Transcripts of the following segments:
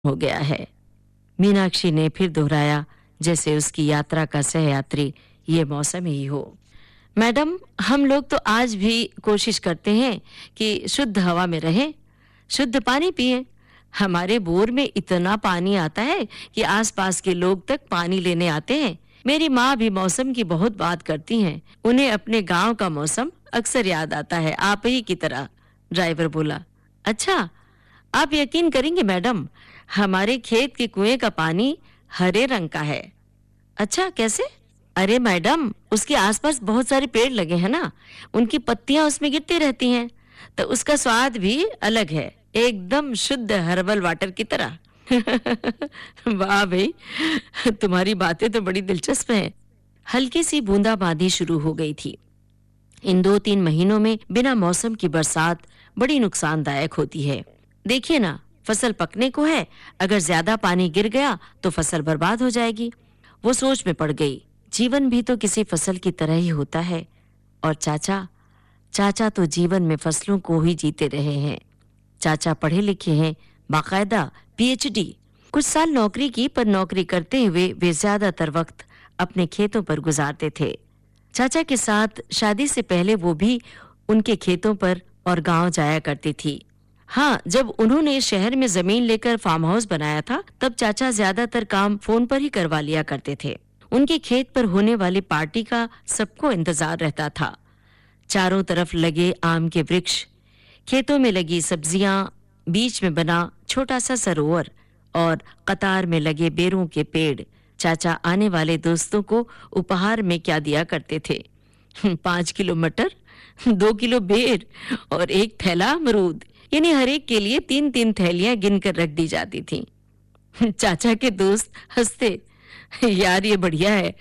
हो गया है। मीनाक्षी ने फिर दोहराया, जैसे उसकी यात्रा का सहयात्री ये मौसम ही हो। मैडम, हम लोग तो आज भी कोशिश करते हैं कि शुद्ध हवा में रहें, शुद्ध पानी पिएं। हमारे बोर में इतना पानी आता है कि आसपास के लोग तक पानी लेने आते हैं। मेरी माँ भी मौसम की बहुत बात करती हैं। उन्हें अपने गांव का मौसम अक्सर याद आता है, आप ही की तरह। ड्राइवर बोला, अच्छा, आप यकीन करेंगे मैडम, हमारे खेत के कुएं का पानी हरे रंग का है। अच्छा, कैसे? अरे मैडम, उसके आसपास बहुत सारे पेड़ लगे हैं ना, उनकी पत्तियां उसमें गिरती रहती हैं, तो उसका स्वाद भी अलग है, एकदम शुद्ध हर्बल वाटर की तरह। वाह भाई, तुम्हारी बातें तो बड़ी दिलचस्प हैं। हल्की सी बूंदाबांदी शुरू हो गई थी। इन 2-3 महीनों में बिना मौसम की बरसात बड़ी नुकसानदायक होती है। देखिए ना, फसल पकने को है, अगर ज्यादा पानी गिर गया तो फसल बर्बाद हो जाएगी। वो सोच में पड़ गई, जीवन भी तो किसी फसल की तरह ही होता है। और चाचा तो जीवन में फसलों को ही जीते रहे हैं। चाचा पढ़े लिखे हैं, बाकायदा पीएचडी। कुछ साल नौकरी की, पर नौकरी करते हुए वे ज्यादातर वक्त अपने खेतों पर गुजारते थे। चाचा के साथ शादी से पहले वो भी उनके खेतों पर और गांव जाया करती थी। हाँ, जब उन्होंने शहर में जमीन लेकर फार्म हाउस बनाया था, तब चाचा ज्यादातर काम फोन पर ही करवा लिया करते थे। उनके खेत पर होने वाली पार्टी का सबको इंतजार रहता था। चारों तरफ लगे आम के वृक्ष, खेतों में लगी सब्जियां, बीच में बना छोटा सा सरोवर और कतार में लगे बेरों के पेड़। चाचा आने वाले दोस्तों को उपहार में क्या दिया करते थे? 5 किलो मटर, 2 किलो बेर और 1 थैला अमरूद, यानी हर एक के लिए 3-3 थैलियां गिनकर रख दी जाती थीं। चाचा के दोस्त हंसते, यार ये बढ़िया है।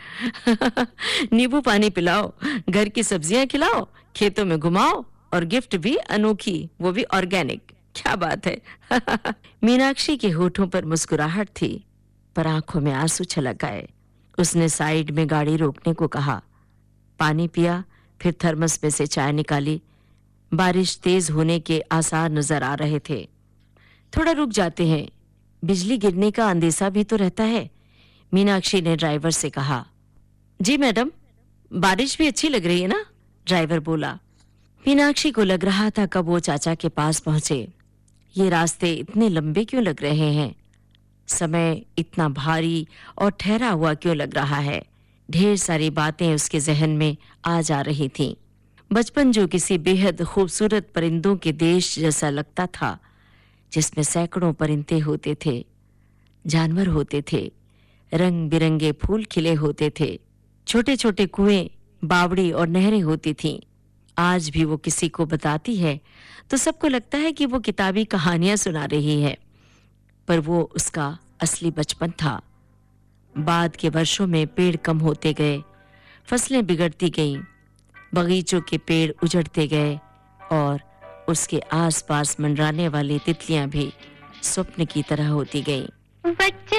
नींबू पानी पिलाओ, घर की सब्जियां खिलाओ, खेतों में घुमाओ और गिफ्ट भी अनोखी, वो भी ऑर्गेनिक। क्या बात है। मीनाक्षी के होठों पर मुस्कुराहट थी, पर आंखों में आंसू छलक आए। उसने साइड में गाड़ी रोकने को कहा, पानी पिया, फिर थर्मस में से चाय निकाली। बारिश तेज होने के आसार नजर आ रहे थे। थोड़ा रुक जाते हैं, बिजली गिरने का अंदेशा भी तो रहता है, मीनाक्षी ने ड्राइवर से कहा। जी मैडम, बारिश भी अच्छी लग रही है ना, ड्राइवर बोला। मीनाक्षी को लग रहा था कब वो चाचा के पास पहुंचे। ये रास्ते इतने लंबे क्यों लग रहे हैं? समय इतना भारी और ठहरा हुआ क्यों लग रहा है? ढेर सारी बातें उसके जहन में आ जा रही थीं। बचपन जो किसी बेहद खूबसूरत परिंदों के देश जैसा लगता था, जिसमें सैकड़ों परिंदे होते थे, जानवर होते थे, रंग बिरंगे फूल खिले होते थे, छोटे छोटे कुएं, बावड़ी और नहरें होती थीं। आज भी वो किसी को बताती है तो सबको लगता है कि वो किताबी कहानियां सुना रही है, पर वो उसका असली बचपन था। बाद के वर्षों में पेड़ कम होते गए, फसलें बिगड़ती गईं, बगीचों के पेड़ उजड़ते गए और उसके आसपास मंडराने वाली तितलियां भी स्वप्न की तरह होती गईं।